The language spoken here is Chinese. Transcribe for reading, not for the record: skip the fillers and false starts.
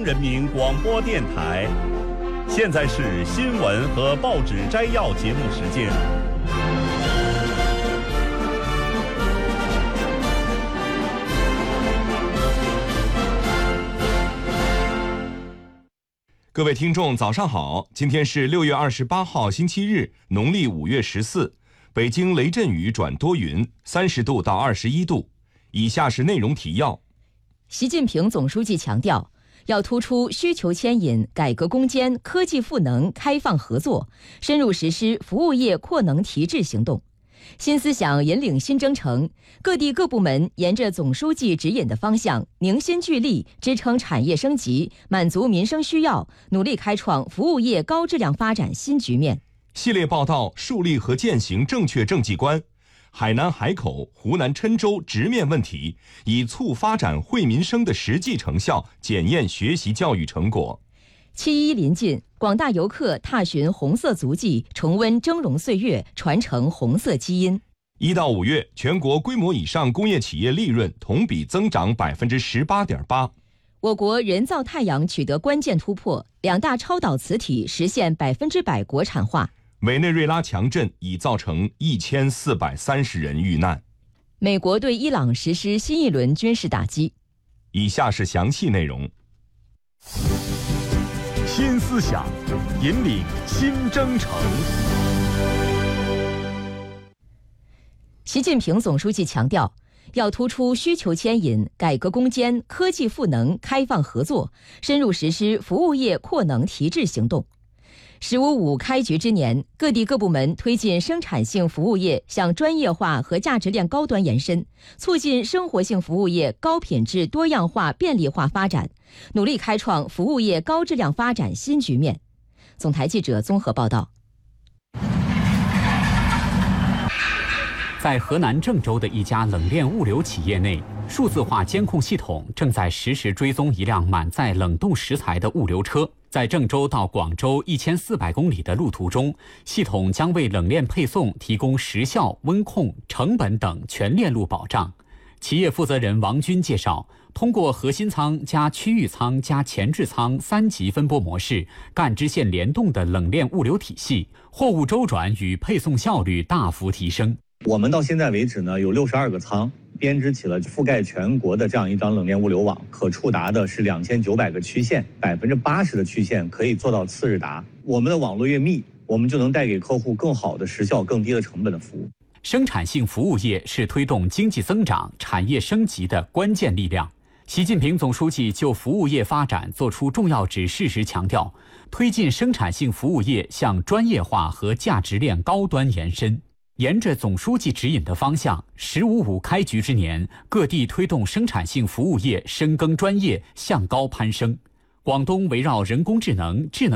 人民广播电台。现在是新闻和报纸摘要节目时间。 各位听众早上好，今天是6月28号星期日，农历5月14，北京雷阵雨转多云，30度到21度。以下是内容提要。 习近平总书记强调，要突出需求牵引、改革攻坚、科技赋能、开放合作，深入实施服务业扩能提质行动。新思想引领新征程，各地各部门沿着总书记指引的方向，凝心聚力，支撑产业升级，满足民生需要，努力开创服务业高质量发展新局面。 系列报道树立和践行正确政绩观。海南海口、湖南郴州直面问题，以促发展惠民生的实际成效检验学习教育成果。 7·1临近，广大游客踏寻红色足迹，重温峥嵘岁月，传承红色基因。 1到5月，全国规模以上工业企业利润同比增长18.8%。 我国人造太阳取得关键突破，2大超导磁体实现100%国产化。 委内瑞拉强震已造成1430人遇难。 美国对伊朗实施新一轮军事打击。 以下是详细内容。 新思想引领新征程。 习近平总书记强调，要突出需求牵引、改革攻坚、科技赋能、开放合作，深入实施服务业扩能提质行动。“15+5”开局之年，各地各部门推进生产性服务业向专业化和价值链高端延伸，促进生活性服务业高品质、多样化、便利化发展，努力开创服务业高质量发展新局面。总台记者综合报道。 在河南郑州的一家冷链物流企业内，数字化监控系统正在实时追踪一辆满载冷冻食材的物流车。在郑州到广州1400公里的路途中，系统将为冷链配送提供时效、温控、成本等全链路保障。企业负责人王军介绍，通过核心舱加区域舱加前置舱3级分拨模式，干支线联动的冷链物流体系，货物周转与配送效率大幅提升。 我们到现在为止呢，有62个舱，编织起了覆盖全国的这样一张冷链物流网，可触达的是2900个区县，80%的区县可以做到次日达。我们的网络越密，我们就能带给客户更好的时效、更低的成本的服务。 生产性服务业是推动经济增长、产业升级的关键力量。习近平总书记就服务业发展作出重要指示时强调，推进生产性服务业向专业化和价值链高端延伸。沿着总书记指引的方向，“15+5”开局之年，各地推动生产性服务业深耕专业，向高攀升。广东围绕人工智能、智能